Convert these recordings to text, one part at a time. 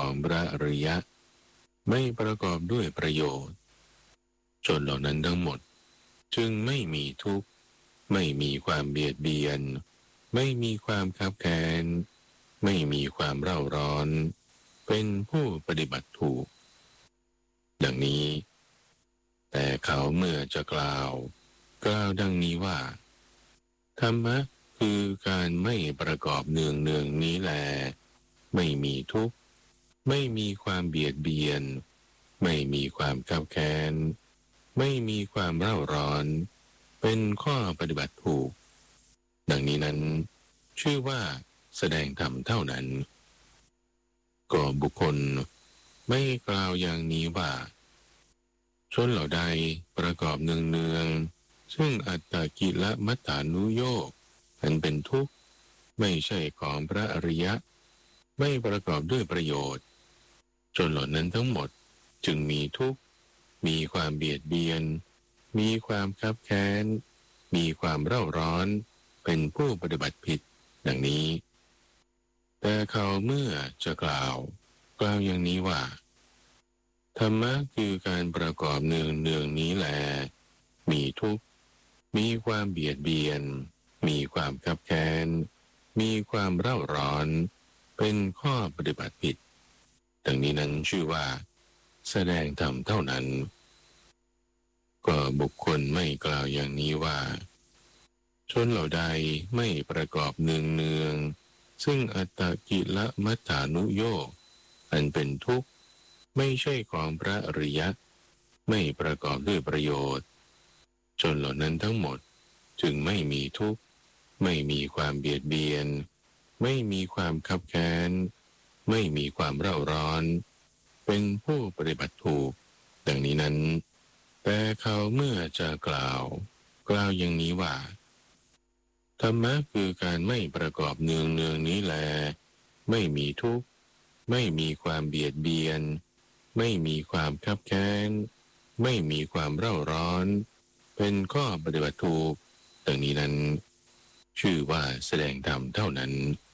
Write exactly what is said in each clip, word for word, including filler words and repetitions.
ของพระอริยะไม่ประกอบด้วยประโยชน์ชนเหล่านั้นทั้งหมดจึงไม่มีทุกข์ไม่มีความเบียดเบียนไม่มีความคับแค้นไม่มีความเร่าร้อนเป็นผู้ปฏิบัติถูกดังนี้แต่เขาเมื่อจะกล่าวกล่าวดังนี้ว่าธรรมะคือการไม่ประกอบเนืองเนืองนี้แลไม่มีทุกข์ไม่มีความเบียดเบียนไม่มีความคับแค้นไม่มีความเร่าร้อนเป็นข้อปฏิบัติถูกดังนี้นั้นชื่อว่าแสดงธรรมเท่านั้นก็บุคคลไม่กล่าวอย่างนี้ว่าชนเหล่าใดประกอบเนืองเนืองซึ่งอัตตกิลมัฏฐานุโยคอันเป็นทุกข์ไม่ใช่ของพระอริยะไม่ประกอบด้วยประโยชน์ชนเหล่านั้นทั้งหมดจึงมีทุกข์มีความเบียดเบียนมีความคับแค้นมีความเร่าร้อนเป็นผู้ปฏิบัติผิดดังนี้แต่เขาเมื่อจะกล่าวกล่าวอย่างนี้ว่าธรรมะคือการประกอบเนืองเนืองนี้แลมีทุกข์มีความเบียดเบียนมีความคับแค้นมีความเร่าร้อนเป็นข้อปฏิบัติผิดดังนี้นั้นชื่อว่าแสดงธรรมเท่านั้นก็บุคคลไม่กล่าวอย่างนี้ว่าชนเหล่าใดไม่ประกอบเนืองเนืองซึ่งอัตตกิลมัฏฐานุโยคอันเป็นทุกข์ไม่ใช่ของพระอริยะไม่ประกอบด้วยประโยชน์ชนเหล่านั้นทั้งหมดจึงไม่มีทุกข์ไม่มีความเบียดเบียนไม่มีความคับแค้นไม่มีความเร่าร้อนเป็นผู้ปฏิบัติถูกดังนี้นั้นแต่เขาเมื่อจะกล่าวกล่าวอย่างนี้ว่าธรรมะคือการไม่ประกอบเนืองเนืองนี้แลไม่มีทุกข์ไม่มีความเบียดเบียนไม่มีความคับแค้นไม่มีความเร่าร้อนเป็นข้อปฏิบัติถูกดังนี้นั้นชื่อว่าแสดงธรรมเท่านั้น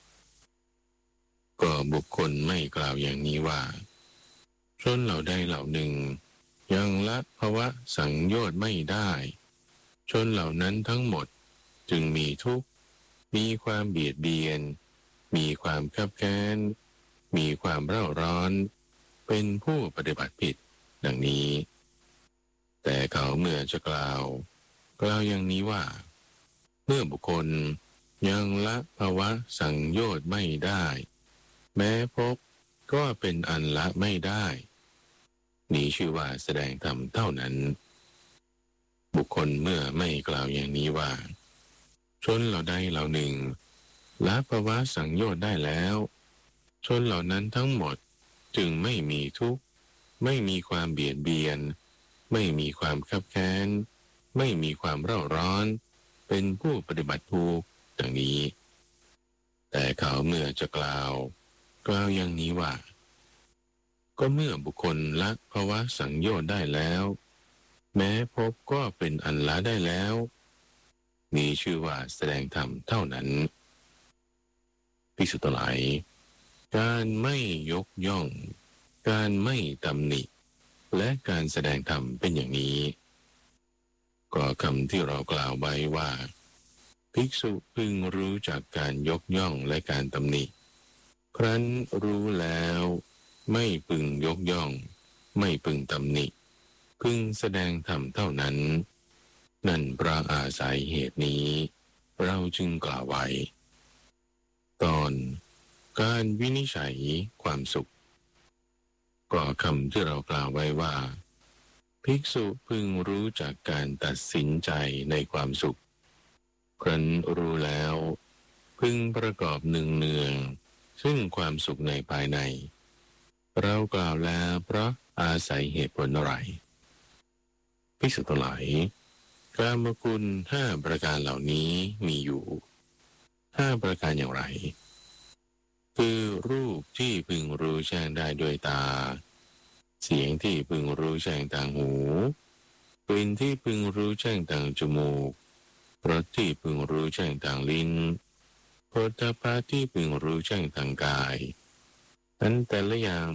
ก็บุคคลไม่กล่าวอย่างนี้ว่าชนเหล่าใดเหล่าหนึ่งยังละภวะสังโยชน์ไม่ได้ชนเหล่านั้นทั้งหมดจึงมีทุกข์มีความเบียดเบียนมีความคับแค้นมีความเร่าร้อนเป็นผู้ปฏิบัติผิดดังนี้แต่เขาเมื่อจะกล่าวกล่าวอย่างนี้ว่าเมื่อบุคคลยังละภวะสังโยชน์ไม่ได้แม้พบก็เป็นอันละไม่ได้นี้ชื่อว่าแสดงธรรมเท่านั้นบุคคลเมื่อไม่กล่าวอย่างนี้ว่าชนเหล่าใดเหล่าหนึ่งละภวะสังโยชน์ได้แล้วชนเหล่านั้นทั้งหมดจึงไม่มีทุกข์ไม่มีความเบียดเบียนไม่มีความคับแค้นไม่มีความเร่าร้อนเป็นผู้ปฏิบัติถูกดังนี้แต่เขาเมื่อจะกล่าวกล่าวอย่างนี้ว่าก็เมื่อบุคคลละภวะสังโยชน์ได้แล้วแม้พบก็เป็นอันละได้แล้วนี้ชื่อว่าแสดงธรรมเท่านั้นภิกษุทั้งหลายการไม่ยกย่องการไม่ตำหนิและการแสดงธรรมเป็นอย่างนี้ก็คำที่เรากล่าวไว้ว่าภิกษุพึงรู้จักการยกย่องและการตำหนิครั้นรู้แล้วไม่พึงยกย่องไม่พึงตำหนิพึงแสดงธรรมเท่านั้นนั่นเพราะอาศัยเหตุนี้เราจึงกล่าวไว้ตอนการวินิจฉัยความสุขก็คำที่เรากล่าวไว้ว่าภิกษุพึงรู้จักการตัดสินใจในความสุขครั้นรู้แล้วพึงประกอบเนืองๆซึ่งความสุขในภายในเรากล่าวแล้วเพราะอาศัยเหตุผลอะไรภิกษุทั้งหลายกามคุณห้าประการเหล่านี้มีอยู่ห้าประการอย่างไรคือรูปที่พึงรู้แจ้งได้ด้วยตาเสียงที่พึงรู้แจ้งทางหูกลิ่นที่พึงรู้แจ้งทางจมูกรสที่พึงรู้แจ้งทางลิ้นโผฏฐัพพะที่พึงรู้แจ้งทางกายนั้นแต่ละอย่าง